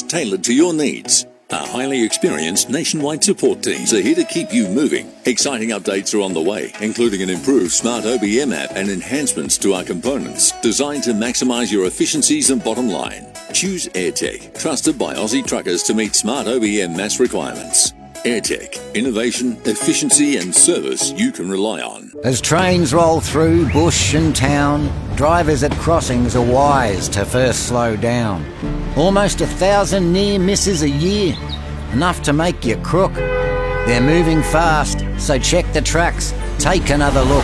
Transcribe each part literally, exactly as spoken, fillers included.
tailored to your needs. Our highly experienced nationwide support teams are here to keep you moving. Exciting updates are on the way, including an improved Smart O B M app and enhancements to our components designed to maximise your efficiencies and bottom line. Choose Airtech, trusted by Aussie truckers to meet Smart O B M mass requirements. Airtech, innovation, efficiency and service you can rely on. As trains roll through bush and town, drivers at crossings are wise to first slow down. Almost a thousand near misses a year, enough to make you crook. They're moving fast, so check the tracks, take another look.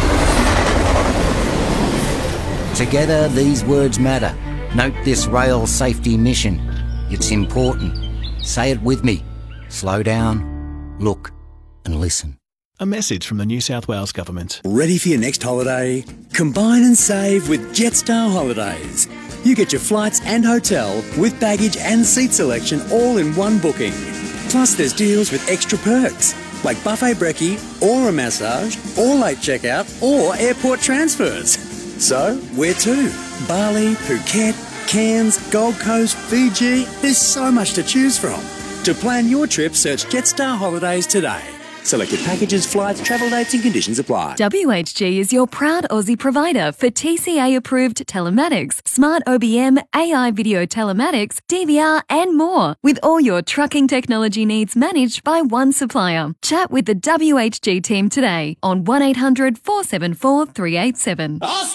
Together these words matter. Note this rail safety mission. It's important. Say it with me. Slow down, look and listen. A message from the New South Wales Government. Ready for your next holiday? Combine and save with Jetstar Holidays. You get your flights and hotel with baggage and seat selection all in one booking. Plus there's deals with extra perks like buffet brekkie or a massage or late checkout or airport transfers. So where to? Bali, Phuket, Cairns, Gold Coast, Fiji. There's so much to choose from. To plan your trip, search Jetstar Holidays today. Selected packages, flights, travel dates and conditions apply. W H G is your proud Aussie provider for T C A-approved telematics, Smart O B M, A I video telematics, D V R and more, with all your trucking technology needs managed by one supplier. Chat with the W H G team today on one eight hundred four seven four three eight seven.